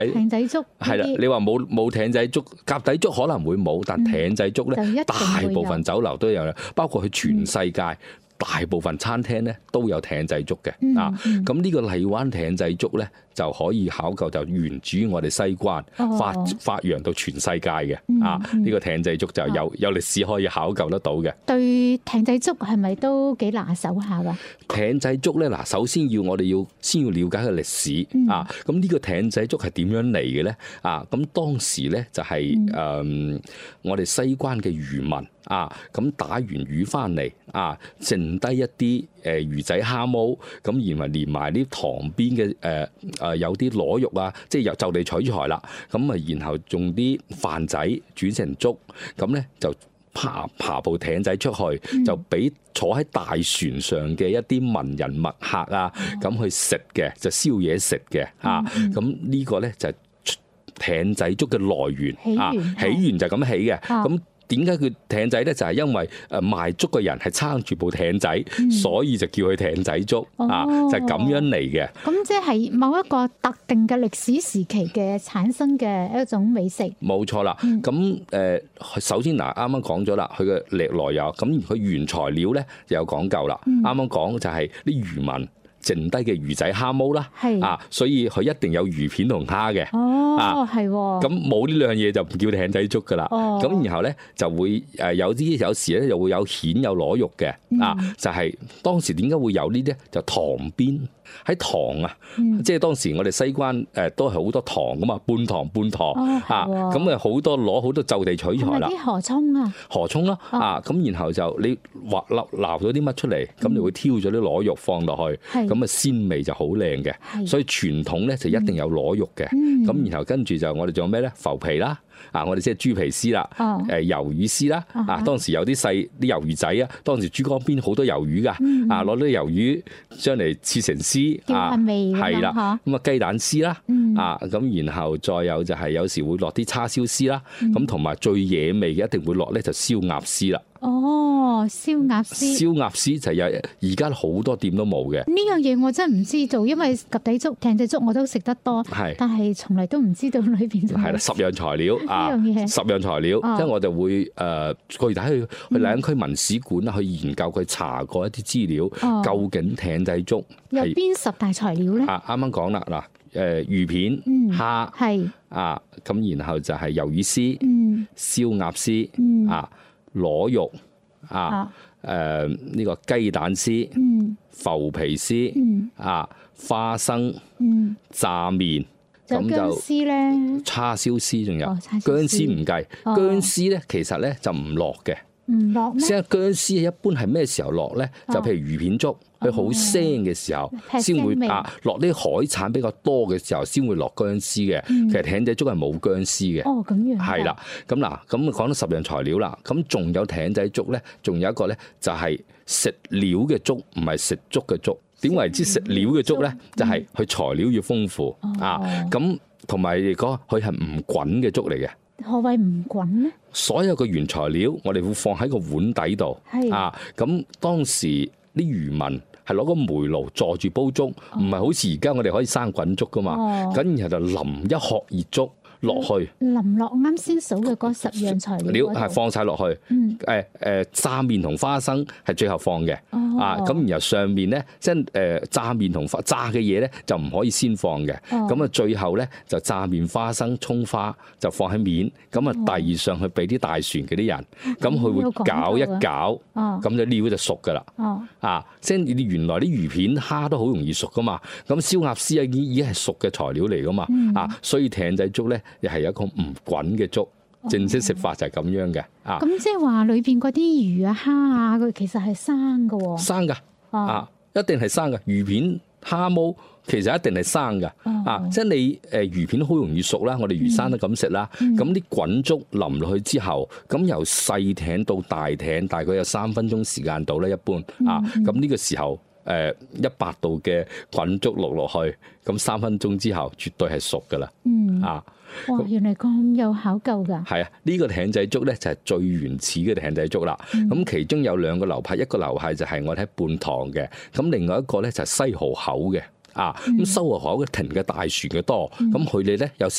艇仔粥係啦，你話冇艇仔粥，鴿底粥可能會冇，但艇仔粥咧，大部分酒樓都有，包括佢全世界。大部分餐廳咧都有艇仔粥嘅咁呢個荔灣艇仔粥咧就可以考究，就源自於我哋西關發揚到全世界嘅呢個艇仔粥就有歷史可以考究得到嘅。 對艇仔粥係咪都幾拿手下㗎？ 艇仔粥咧嗱，首先我哋要先要了解個歷史咁呢個艇仔粥係點樣嚟嘅咧咁當時咧就係我哋西關嘅漁民咁打完魚翻嚟剩低一啲魚仔蝦毛咁，然後連埋啲塘邊嘅有啲螺肉即係就地取材啦。咁然後用啲飯仔煮成粥，咁咧就爬部艇仔出去，就俾坐喺大船上嘅一啲文人墨客咁去食嘅，就宵夜食嘅咁呢個咧就係艇仔粥嘅來源起源就係咁起嘅咁。點解佢艇仔咧？就係因為賣粥嘅人係撐住部艇仔，所以就叫佢艇仔粥就係咁樣嚟嘅。 咁即係某一個特定嘅歷史時期嘅產生嘅一種美食。冇錯啦。咁首先嗱，啱啱講咗啦，佢嘅歷來有咁，佢原材料咧就有講究啦。啱啱講就係啲漁民剩低嘅魚仔蝦毛啦，所以佢一定有魚片同蝦嘅。 係喎。 咁冇呢兩嘢就唔叫艇仔粥噶啦。咁然後咧就會有時咧又會有蜆有螺肉嘅。就係當時點解會有呢啲？就塘邊喺塘即係當時我哋西關都係好多塘噶嘛，半塘咁好多攞好多就地取材啦。 係咪啲河涌啦咁然後就你撈咗啲乜出嚟，咁你會挑咗啲螺肉放落去，咁鮮味就好靚嘅。所以傳統咧就一定有螺肉嘅。咁然後跟住就我哋仲有咩咧？浮皮啦。我哋即係豬皮絲啦，魷魚絲啦，當時有啲細啲魷魚仔當時珠江邊好多魷魚噶，攞啲魷魚將嚟切成絲，係啦，咁雞蛋絲啦，咁然後再有就係有時會落啲叉燒絲啦，咁同埋最惹味嘅一定會落咧就燒鴨絲啦。 燒鴨絲就有而家好多店都冇嘅。 呢樣嘢我真係唔知道，因為鴿底粥、艇仔粥我都食得多，但係從嚟都唔知道裏邊就係啦 10樣材料10樣材料，即係我哋會具體去荔灣區文史館去研究佢查過一啲資料，究竟艇仔粥有邊10大材料咧？ 啱啱講啦嗱，魚片、蝦咁然後就係魷魚絲、燒鴨絲螺肉呢個雞蛋絲、浮皮絲花生、炸麵，咁就叉燒絲，仲有薑絲唔計。薑絲咧其實咧就唔落嘅。 唔落咩？ 即係薑絲一般係咩時候落咧？就譬如魚片粥，佢好腥嘅時候先會落啲海產比較多嘅時候先會落薑絲嘅。其實艇仔粥係冇薑絲嘅。 咁樣係啦。咁嗱，咁講到10樣材料啦。咁仲有艇仔粥咧，仲有一個咧就係食料嘅粥，唔係食粥嘅粥。點為之食料嘅粥咧？就係佢材料要豐富咁同埋嚟講，佢係唔滾嘅粥嚟嘅。 何謂唔滾咧？ 所有嘅原材料我哋會放喺個碗底度咁當時啲漁民係攞個煤爐坐住煲粥，唔係好似而家我哋可以生滾粥噶嘛。咁然後就淋一殼熱粥落去， 淋落啱先數嘅嗰10樣材料係放晒落去。炸麵同花生係最後放嘅。咁然後上面咧，即係炸麵同炸嘅嘢咧就唔可以先放嘅。咁最後咧就炸麵、花生、葱花就放喺面，咁遞上去俾啲大船嗰啲人，咁佢會攪一攪，咁就料就熟噶啦。即係你原來啲魚片、蝦都好容易熟噶嘛。咁燒鴨絲已經係熟嘅材料嚟噶嘛。所以艇仔粥咧又係一個唔滾嘅粥。正式食法就係咁樣嘅。 咁即係話裏邊嗰啲魚蝦佢其實係生㗎喎。 生㗎。一定係生㗎。魚片蝦毛其實一定係生㗎。即係你魚片好容易熟啦，我哋魚生都咁食啦。咁啲滾粥淋落去之後，咁由細艇到大艇大概有3分鐘時間到啦，一般。咁呢個時候100度嘅滾粥落去，咁3分鐘之後絕對係熟㗎啦。 哇！原來咁有考究㗎。 係呢個艇仔粥咧就係最原始嘅艇仔粥啦。咁其中有2個流派，一個流派就係我哋喺半塘嘅，咁另外一個咧就係西蠔口嘅。咁西蠔口嘅停嘅大船嘅多，咁佢哋咧有時